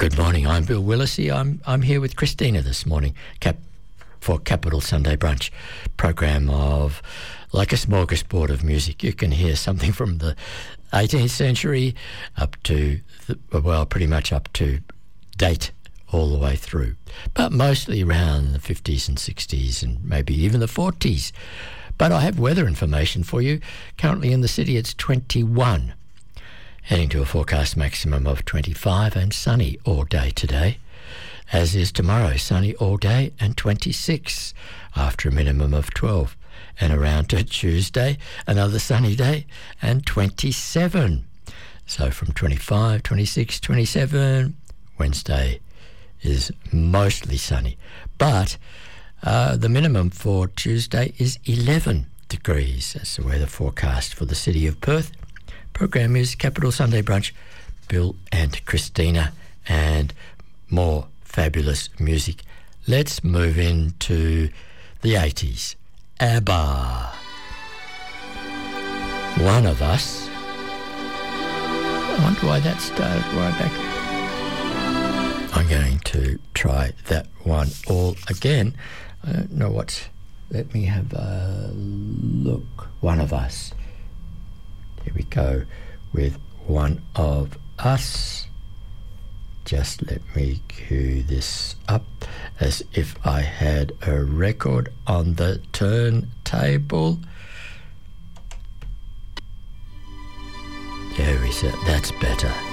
Good morning, I'm Bill Willisey. I'm here with Christina this morning for Capital Sunday Brunch program of like a smorgasbord of music. You can hear something from the 18th century up to, pretty much up to date all the way through, but mostly around the 50s and 60s and maybe even the 40s. But I have weather information for you. Currently in the city it's 21. Heading to a forecast maximum of 25 and sunny all day today, as is tomorrow, sunny all day and 26 after a minimum of 12. And around to Tuesday, another sunny day and 27. So from 25, 26, 27, Wednesday is mostly sunny. But the minimum for Tuesday is 11 degrees. That's the weather forecast for the city of Perth. Program is Capital Sunday Brunch, Bill and Christina, and more fabulous music. Let's move into the 80s. ABBA. One of Us. I wonder why that started right back. I'm going to try that one all again. I don't know what's... Let me have a look. One of Us. Here we go with One of Us. Just let me cue this up as if I had a record on the turntable. There is it. That's better.